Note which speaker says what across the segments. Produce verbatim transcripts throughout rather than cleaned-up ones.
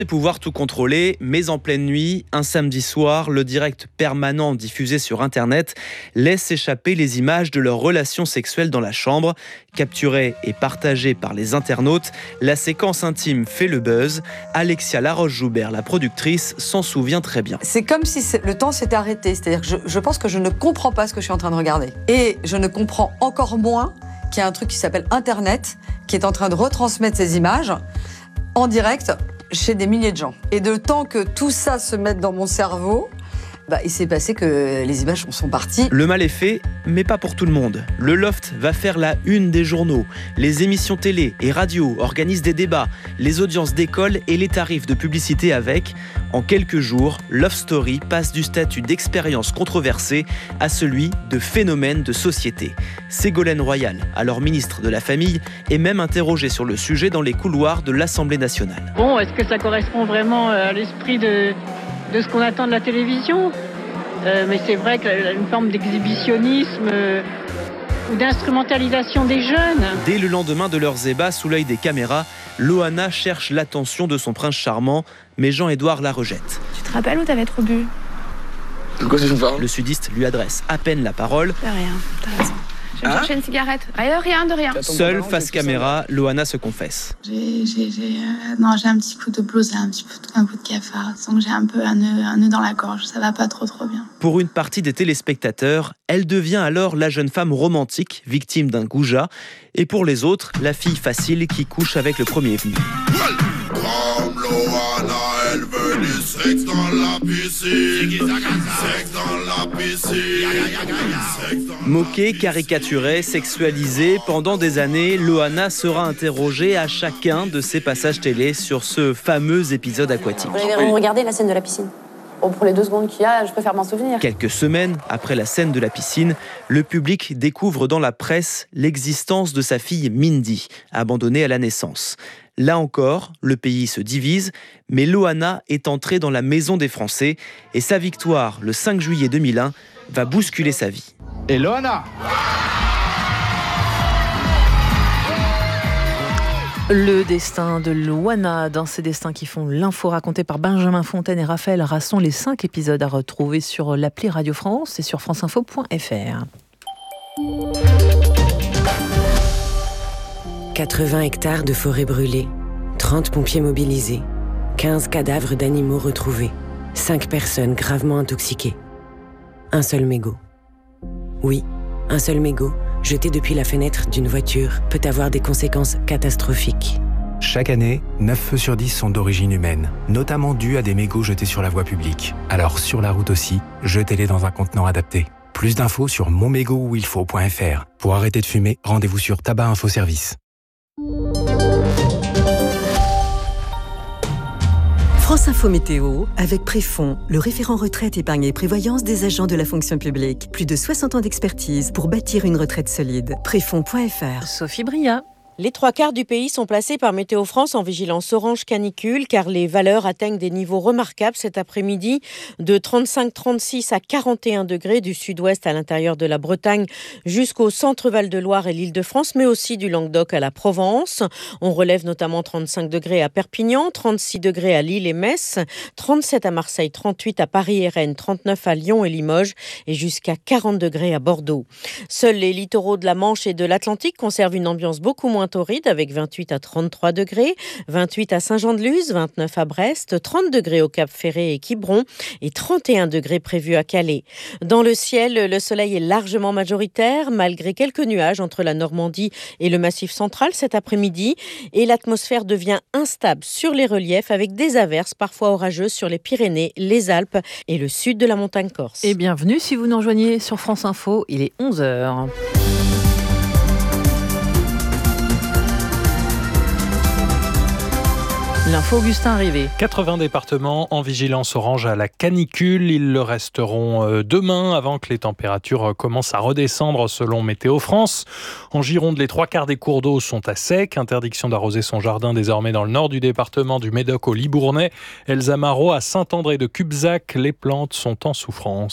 Speaker 1: Et pouvoir tout contrôler, mais en pleine nuit, un samedi soir, le direct permanent diffusé sur Internet laisse échapper les images de leurs relations sexuelles dans la chambre. Capturée et partagée par les internautes, la séquence intime fait le buzz. Alexia Laroche-Joubert, la productrice, s'en souvient très bien.
Speaker 2: C'est comme si le temps s'était arrêté, c'est-à-dire que je, je pense que je ne comprends pas ce que je suis en train de regarder. Et je ne comprends encore moins qu'il y a un truc qui s'appelle Internet, qui est en train de retransmettre ces images en direct chez des milliers de gens. Et de temps que tout ça se mette dans mon cerveau, bah, il s'est passé que les images sont parties.
Speaker 1: Le mal est fait, mais pas pour tout le monde. Le Loft va faire la une des journaux. Les émissions télé et radio organisent des débats, les audiences d'école et les tarifs de publicité avec. En quelques jours, Love Story passe du statut d'expérience controversée à celui de phénomène de société. Ségolène Royal, alors ministre de la Famille, est même interrogée sur le sujet dans les couloirs de l'Assemblée nationale.
Speaker 3: Bon, est-ce que ça correspond vraiment à l'esprit de, de ce qu'on attend de la télévision ? euh, Mais c'est vrai qu'il y a une forme d'exhibitionnisme euh, ou d'instrumentalisation des jeunes.
Speaker 1: Dès le lendemain de leurs ébats sous l'œil des caméras, Loana cherche l'attention de son prince charmant, mais Jean-Édouard la rejette.
Speaker 4: Tu te rappelles où t'avais trop bu ?
Speaker 5: De quoi tu me parles ?
Speaker 1: Le sudiste lui adresse à peine la parole.
Speaker 4: De rien, t'as raison. Je vais
Speaker 5: Hein
Speaker 4: chercher une cigarette. Rien, rien, de rien.
Speaker 1: Seule face caméra, Loana se confesse.
Speaker 6: J'ai, j'ai, j'ai, euh, non, j'ai un petit coup de blues et un petit coup de, un coup de cafard. Donc j'ai un peu un nœud, un nœud dans la gorge. Ça va pas trop trop bien.
Speaker 1: Pour une partie des téléspectateurs, elle devient alors la jeune femme romantique, victime d'un goujat. Et pour les autres, la fille facile qui couche avec le premier venu.
Speaker 7: Comme Loana, elle veut du sexe dans la piscine. Sexe dans la piscine.
Speaker 1: Moquée, caricaturée, sexualisée, pendant des années, Loana sera interrogée à chacun de ses passages télé sur ce fameux épisode aquatique.
Speaker 8: Vous avez regardé la scène de la piscine ? Oh, pour les deux secondes qu'il y a, je préfère m'en souvenir.
Speaker 1: Quelques semaines après la scène de la piscine, le public découvre dans la presse l'existence de sa fille Mindy, abandonnée à la naissance. Là encore, le pays se divise, mais Loana est entrée dans la maison des Français et sa victoire, le cinq juillet deux mille un, va bousculer sa vie.
Speaker 9: Et Loana ?
Speaker 10: Le destin de Loana, dans ces destins qui font l'info, raconté par Benjamin Fontaine et Raphaël Rasson. Les cinq épisodes à retrouver sur l'appli Radio France et sur franceinfo point f r.
Speaker 11: quatre-vingts hectares de forêt brûlée, trente pompiers mobilisés, quinze cadavres d'animaux retrouvés, cinq personnes gravement intoxiquées. Un seul mégot. Oui, un seul mégot, jeté depuis la fenêtre d'une voiture, peut avoir des conséquences catastrophiques.
Speaker 12: Chaque année, neuf feux sur dix sont d'origine humaine, notamment dus à des mégots jetés sur la voie publique. Alors sur la route aussi, jetez-les dans un contenant adapté. Plus d'infos sur mon mégot où il faut point f r. Pour arrêter de fumer, rendez-vous sur Tabac Info Service.
Speaker 13: France Info Météo, avec Préfond, le référent retraite, épargne et prévoyance des agents de la fonction publique. Plus de soixante ans d'expertise pour bâtir une retraite solide. Préfond point f r.
Speaker 10: Sophie Bria.
Speaker 14: Les trois quarts du pays sont placés par Météo France en vigilance orange canicule car les valeurs atteignent des niveaux remarquables cet après-midi de trente-cinq trente-six à quarante et un degrés du sud-ouest à l'intérieur de la Bretagne jusqu'au centre Val-de-Loire et l'Île-de-France, mais aussi du Languedoc à la Provence. On relève notamment trente-cinq degrés à Perpignan, trente-six degrés à Lille et Metz, trente-sept à Marseille, trente-huit à Paris et Rennes, trente-neuf à Lyon et Limoges et jusqu'à quarante degrés à Bordeaux. Seuls les littoraux de la Manche et de l'Atlantique conservent une ambiance beaucoup moins torride avec vingt-huit à trente-trois degrés, vingt-huit à Saint-Jean-de-Luz, vingt-neuf à Brest, trente degrés au Cap-Ferré et Quiberon et trente et un degrés prévus à Calais. Dans le ciel, le soleil est largement majoritaire malgré quelques nuages entre la Normandie et le Massif central cet après-midi et l'atmosphère devient instable sur les reliefs avec des averses parfois orageuses sur les Pyrénées, les Alpes et le sud de la montagne corse.
Speaker 10: Et bienvenue si vous nous rejoignez sur France Info, il est onze heures. L'info Augustin arrivé.
Speaker 15: quatre-vingts départements en vigilance orange à la canicule. Ils le resteront demain avant que les températures commencent à redescendre selon Météo France. En Gironde, les trois quarts des cours d'eau sont à sec. Interdiction d'arroser son jardin désormais dans le nord du département, du Médoc au Libournais. Elsa Marot à Saint-André de Cubzac. Les plantes sont en souffrance.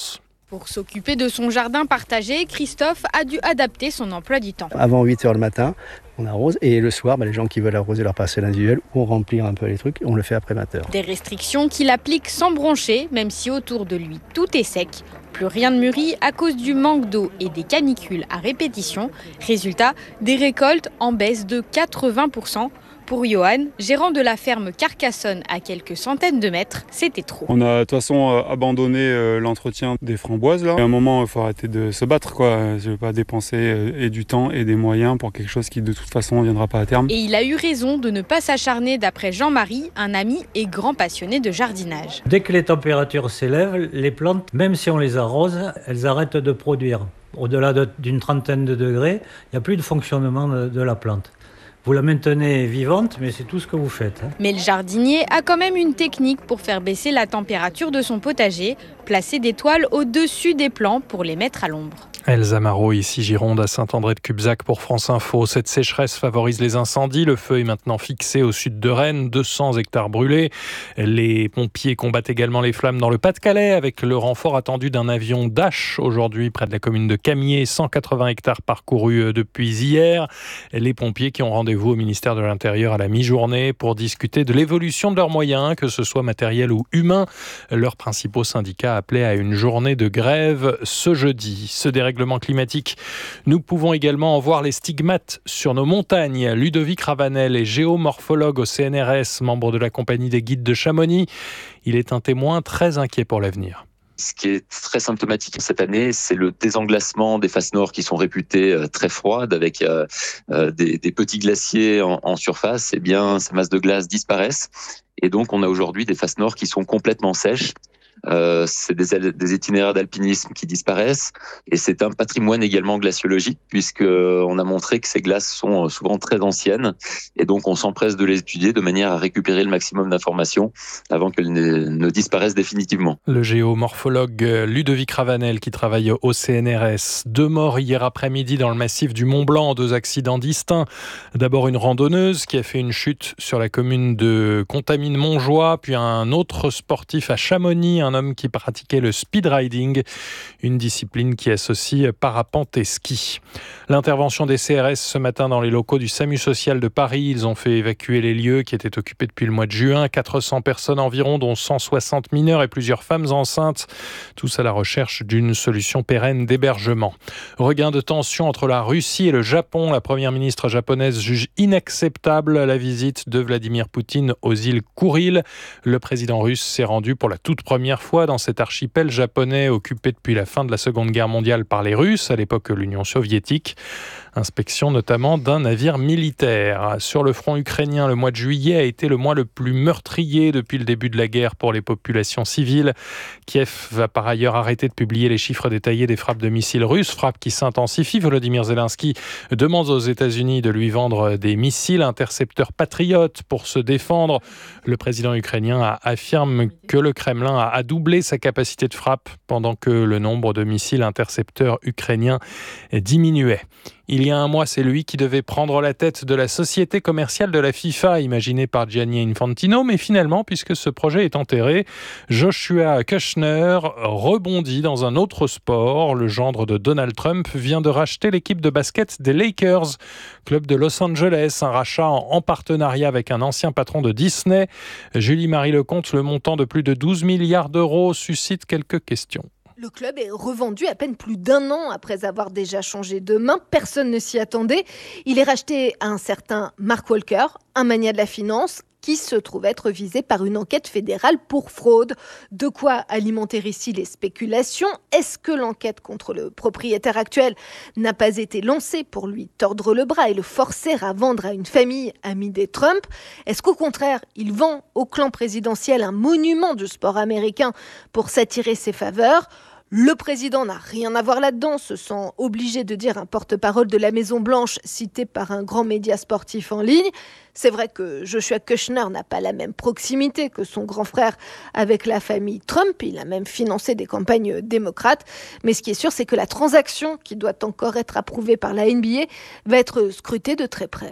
Speaker 9: Pour s'occuper de son jardin partagé, Christophe a dû adapter son emploi du temps.
Speaker 16: Avant huit heures le matin, on arrose et le soir, bah, les gens qui veulent arroser leur parcelle individuelle ou remplir un peu les trucs, on le fait après vingt heures.
Speaker 9: Des restrictions qu'il applique sans broncher, même si autour de lui tout est sec. Plus rien ne mûrit à cause du manque d'eau et des canicules à répétition. Résultat, des récoltes en baisse de quatre-vingts pour cent. Pour Johan, gérant de la ferme Carcassonne à quelques centaines de mètres, c'était trop.
Speaker 17: On a de toute façon abandonné l'entretien des framboises. Là. À un moment, il faut arrêter de se battre, quoi. Je ne veux pas dépenser et du temps et des moyens pour quelque chose qui de toute façon ne viendra pas à terme.
Speaker 9: Et il a eu raison de ne pas s'acharner, d'après Jean-Marie, un ami et grand passionné de jardinage.
Speaker 18: Dès que les températures s'élèvent, les plantes, même si on les arrose, elles arrêtent de produire. Au-delà de, d'une trentaine de degrés, il n'y a plus de fonctionnement de, de la plante. Vous la maintenez vivante, mais c'est tout ce que vous faites. Hein.
Speaker 9: Mais le jardinier a quand même une technique pour faire baisser la température de son potager, placer des toiles au-dessus des plants pour les mettre à l'ombre.
Speaker 15: Elsa Marot, ici Gironde, à Saint-André-de-Cubzac pour France Info. Cette sécheresse favorise les incendies. Le feu est maintenant fixé au sud de Rennes, deux cents hectares brûlés. Les pompiers combattent également les flammes dans le Pas-de-Calais avec le renfort attendu d'un avion Dash aujourd'hui près de la commune de Camiers. cent quatre-vingts hectares parcourus depuis hier. Les pompiers qui ont rendez-vous au ministère de l'Intérieur à la mi-journée pour discuter de l'évolution de leurs moyens, que ce soit matériel ou humain. Leurs principaux syndicats appelaient à une journée de grève ce jeudi. Ce dérèglement climatique, nous pouvons également en voir les stigmates sur nos montagnes. Ludovic Ravanel est géomorphologue au C N R S, membre de la compagnie des guides de Chamonix. Il est un témoin très inquiet pour l'avenir.
Speaker 19: Ce qui est très symptomatique cette année, c'est le désenglacement des faces nord qui sont réputées très froides, avec euh, des, des petits glaciers en, en surface. Eh bien, ces masses de glace disparaissent. Et donc, on a aujourd'hui des faces nord qui sont complètement sèches. Euh, c'est des, des itinéraires d'alpinisme qui disparaissent et c'est un patrimoine également glaciologique puisque on a montré que ces glaces sont souvent très anciennes et donc on s'empresse de les étudier de manière à récupérer le maximum d'informations avant qu'elles ne, ne disparaissent définitivement.
Speaker 15: Le géomorphologue Ludovic Ravanel qui travaille au C N R S. Deux morts hier après-midi dans le massif du Mont-Blanc, deux accidents distincts. D'abord une randonneuse qui a fait une chute sur la commune de Contamine-Montjoie, puis un autre sportif à Chamonix, un homme qui pratiquait le speed riding, une discipline qui associe parapente et ski. L'intervention des C R S ce matin dans les locaux du SAMU social de Paris. Ils ont fait évacuer les lieux qui étaient occupés depuis le mois de juin. quatre cents personnes environ, dont cent soixante mineurs et plusieurs femmes enceintes. Tous à la recherche d'une solution pérenne d'hébergement. Regain de tension entre la Russie et le Japon. La première ministre japonaise juge inacceptable la visite de Vladimir Poutine aux îles Kouril. Le président russe s'est rendu pour la toute première fois dans cet archipel japonais occupé depuis la fin de la Seconde Guerre mondiale par les Russes, à l'époque l'Union soviétique. Inspection notamment d'un navire militaire. Sur le front ukrainien, le mois de juillet a été le mois le plus meurtrier depuis le début de la guerre pour les populations civiles. Kiev va par ailleurs arrêter de publier les chiffres détaillés des frappes de missiles russes, frappes qui s'intensifient. Volodymyr Zelensky demande aux États-Unis de lui vendre des missiles intercepteurs patriotes pour se défendre. Le président ukrainien affirme que le Kremlin a doublé sa capacité de frappe pendant que le nombre de missiles intercepteurs ukrainiens diminuait. Il y a un mois, c'est lui qui devait prendre la tête de la société commerciale de la FIFA, imaginée par Gianni Infantino, mais finalement, puisque ce projet est enterré, Joshua Kushner rebondit dans un autre sport. Le gendre de Donald Trump vient de racheter l'équipe de basket des Lakers, club de Los Angeles, un rachat en partenariat avec un ancien patron de Disney. Julie-Marie Lecomte, le montant de plus de douze milliards d'euros suscite quelques questions.
Speaker 20: Le club est revendu à peine plus d'un an après avoir déjà changé de main. Personne ne s'y attendait. Il est racheté à un certain Mark Walker, un mania de la finance, qui se trouve être visé par une enquête fédérale pour fraude. De quoi alimenter ici les spéculations. Est-ce que l'enquête contre le propriétaire actuel n'a pas été lancée pour lui tordre le bras et le forcer à vendre à une famille amie des Trump? Est-ce qu'au contraire, il vend au clan présidentiel un monument du sport américain pour s'attirer ses faveurs? Le président n'a rien à voir là-dedans, se sent obligé de dire un porte-parole de la Maison-Blanche cité par un grand média sportif en ligne. C'est vrai que Joshua Kushner n'a pas la même proximité que son grand frère avec la famille Trump. Il a même financé des campagnes démocrates. Mais ce qui est sûr, c'est que la transaction, qui doit encore être approuvée par la N B A, va être scrutée de très près.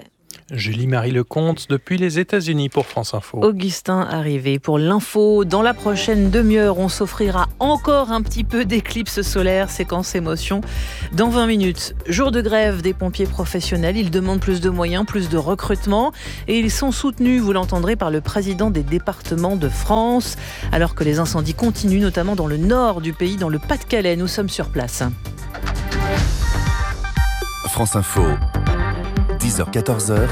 Speaker 15: Julie-Marie Lecomte depuis les États-Unis pour France Info.
Speaker 10: Augustin arrivé pour l'info. Dans la prochaine demi-heure, on s'offrira encore un petit peu d'éclipse solaire, séquence émotion. Dans vingt minutes, jour de grève des pompiers professionnels. Ils demandent plus de moyens, plus de recrutement. Et ils sont soutenus, vous l'entendrez, par le président des départements de France. Alors que les incendies continuent, notamment dans le nord du pays, dans le Pas-de-Calais. Nous sommes sur place.
Speaker 21: France Info. dix heures quatorze heures,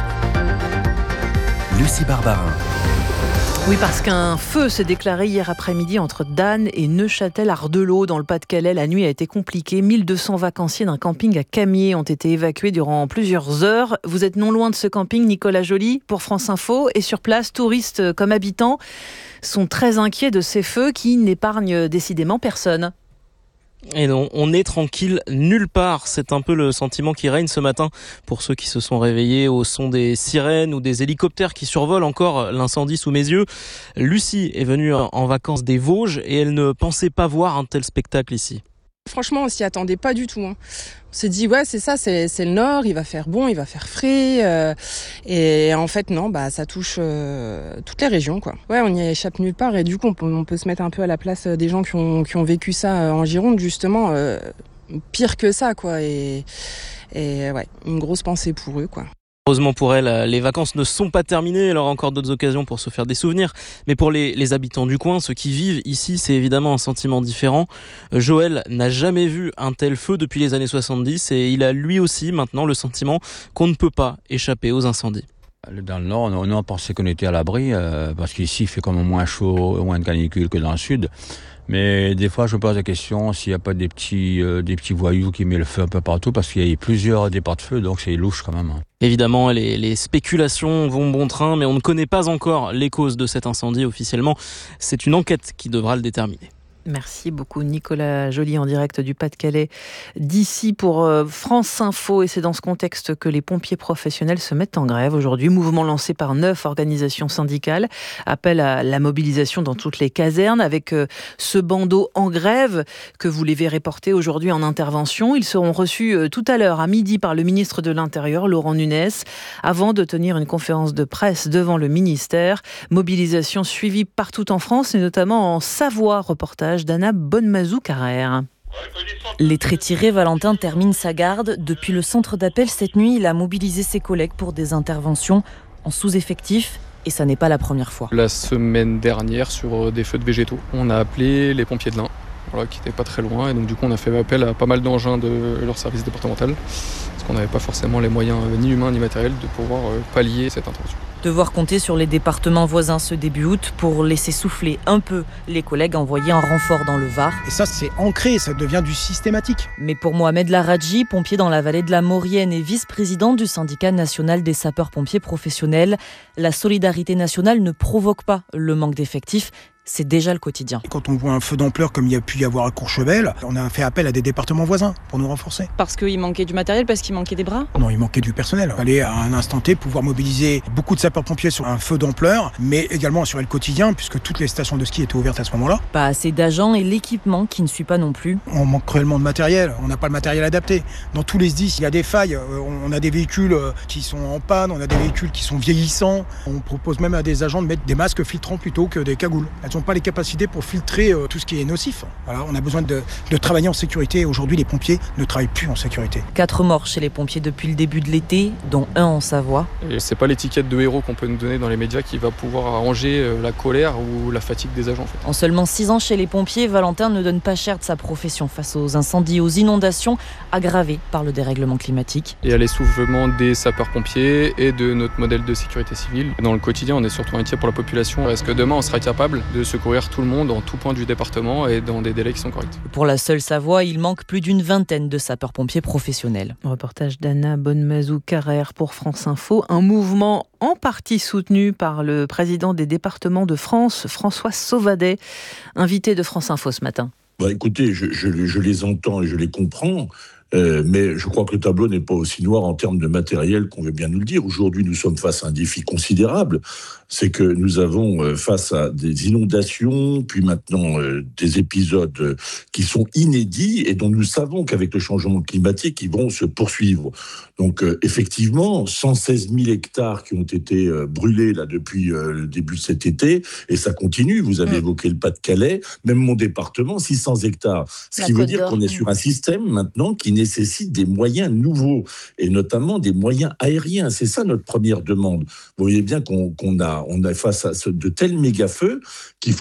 Speaker 21: Lucie Barbarin.
Speaker 10: Oui, parce qu'un feu s'est déclaré hier après-midi entre Dannes et Neuchâtel-Ardelot dans le Pas-de-Calais. La nuit a été compliquée. mille deux cents vacanciers d'un camping à Camiers ont été évacués durant plusieurs heures. Vous êtes non loin de ce camping, Nicolas Joly, pour France Info. Et sur place, touristes comme habitants sont très inquiets de ces feux qui n'épargnent décidément personne.
Speaker 22: Et non, on est tranquille nulle part. C'est un peu le sentiment qui règne ce matin pour ceux qui se sont réveillés au son des sirènes ou des hélicoptères qui survolent encore l'incendie sous mes yeux. Lucie est venue en vacances des Vosges et elle ne pensait pas voir un tel spectacle ici.
Speaker 23: Franchement, on s'y attendait pas du tout. Hein. On s'est dit, ouais, c'est ça, c'est, c'est le nord, il va faire bon, il va faire frais. Euh, et en fait, non, bah ça touche euh, toutes les régions, quoi. Ouais, on n'y échappe nulle part et du coup, on peut, on peut se mettre un peu à la place des gens qui ont, qui ont vécu ça en Gironde, justement, euh, pire que ça, quoi. Et, et ouais, une grosse pensée pour eux, quoi.
Speaker 22: Heureusement pour elle, les vacances ne sont pas terminées, elle aura encore d'autres occasions pour se faire des souvenirs. Mais pour les, les habitants du coin, ceux qui vivent ici, c'est évidemment un sentiment différent. Joël n'a jamais vu un tel feu depuis les années soixante-dix et il a lui aussi maintenant le sentiment qu'on ne peut pas échapper aux incendies.
Speaker 24: Dans le nord, on a pensé qu'on était à l'abri, euh, parce qu'ici il fait quand même moins chaud, moins de canicule que dans le sud. Mais des fois, je me pose la question s'il n'y a pas des petits, euh, des petits voyous qui mettent le feu un peu partout, parce qu'il y a plusieurs départs de feu, donc c'est louche quand même.
Speaker 22: Évidemment, les, les spéculations vont bon train, mais on ne connaît pas encore les causes de cet incendie officiellement. C'est une enquête qui devra le déterminer.
Speaker 10: Merci beaucoup Nicolas Joly en direct du Pas-de-Calais d'ici pour France Info et c'est dans ce contexte que les pompiers professionnels se mettent en grève aujourd'hui. Mouvement lancé par neuf organisations syndicales, appel à la mobilisation dans toutes les casernes avec ce bandeau en grève que vous les verrez porter aujourd'hui en intervention. Ils seront reçus tout à l'heure à midi par le ministre de l'Intérieur Laurent Nunez avant de tenir une conférence de presse devant le ministère. Mobilisation suivie partout en France et notamment en Savoie, reportage d'Anna Bonnemazou-Carrère.
Speaker 25: Lettré tiré, Valentin termine sa garde. Depuis le centre d'appel cette nuit, il a mobilisé ses collègues pour des interventions en sous-effectif. Et ça n'est pas la première fois.
Speaker 26: La semaine dernière, sur des feux de végétaux, on a appelé les pompiers de l'Ain, voilà, qui n'étaient pas très loin. Et donc du coup, on a fait appel à pas mal d'engins de leur service départemental. Parce qu'on n'avait pas forcément les moyens, ni humains ni matériels, de pouvoir pallier cette intervention.
Speaker 25: Devoir compter sur les départements voisins ce début août pour laisser souffler un peu les collègues envoyés en renfort dans le Var.
Speaker 27: Et ça, c'est ancré, ça devient du systématique.
Speaker 25: Mais pour Mohamed Laradji, pompier dans la vallée de la Maurienne et vice-président du syndicat national des sapeurs-pompiers professionnels, la solidarité nationale ne provoque pas le manque d'effectifs. C'est déjà le quotidien.
Speaker 27: Quand on voit un feu d'ampleur comme il y a pu y avoir à Courchevel, on a fait appel à des départements voisins pour nous renforcer.
Speaker 25: Parce qu'il manquait du matériel, parce qu'il manquait des bras ?
Speaker 27: Non, il manquait du personnel. Il fallait à un instant T pouvoir mobiliser beaucoup de sapeurs-pompiers sur un feu d'ampleur, mais également assurer le quotidien puisque toutes les stations de ski étaient ouvertes à ce moment-là.
Speaker 25: Pas assez d'agents et l'équipement qui ne suit pas non plus.
Speaker 27: On manque cruellement de matériel, on n'a pas le matériel adapté. Dans tous les S D I S, il y a des failles. On a des véhicules qui sont en panne, on a des véhicules qui sont vieillissants. On propose même à des agents de mettre des masques filtrants plutôt que des cagoules. Elles n'ont pas les capacités pour filtrer euh, tout ce qui est nocif. Voilà, on a besoin de, de travailler en sécurité. Aujourd'hui, les pompiers ne travaillent plus en sécurité.
Speaker 25: Quatre morts chez les pompiers depuis le début de l'été, dont un en Savoie.
Speaker 26: Et c'est pas l'étiquette de héros qu'on peut nous donner dans les médias qui va pouvoir arranger euh, la colère ou la fatigue des agents. En fait.
Speaker 25: En seulement six ans chez les pompiers, Valentin ne donne pas cher de sa profession face aux incendies, aux inondations aggravées par le dérèglement climatique.
Speaker 26: Et à l'essoufflement des sapeurs-pompiers et de notre modèle de sécurité civile. Dans le quotidien, on est surtout inquiet pour la population. Est-ce que demain, on sera capable de secourir tout le monde en tout point du département et dans des délais qui sont corrects.
Speaker 25: Pour la seule Savoie, il manque plus d'une vingtaine de sapeurs-pompiers professionnels.
Speaker 10: Reportage d'Anna Bonnemazou-Carrère pour France Info. Un mouvement en partie soutenu par le président des départements de France, François Sauvadet, invité de France Info ce matin.
Speaker 28: Bah écoutez, je, je, je les entends et je les comprends.
Speaker 2: Euh, mais je crois que le tableau n'est pas aussi noir en termes de matériel qu'on veut bien nous le dire. Aujourd'hui, nous sommes face à un défi considérable. C'est que nous avons euh, face à des inondations, puis maintenant euh, des épisodes euh, qui sont inédits et dont nous savons qu'avec le changement climatique, ils vont se poursuivre. Donc euh, effectivement, cent seize mille hectares qui ont été euh, brûlés là depuis euh, le début de cet été, et ça continue. Vous avez mmh. évoqué le Pas-de-Calais, même mon département, six cents hectares. Ce La qui Côte veut dire d'Or. qu'on est sur un système maintenant qui nécessite des moyens nouveaux, et notamment des moyens aériens. C'est ça notre première demande. Vous voyez bien qu'on, qu'on a, on a face à ce, de tels méga-feux qu'il faut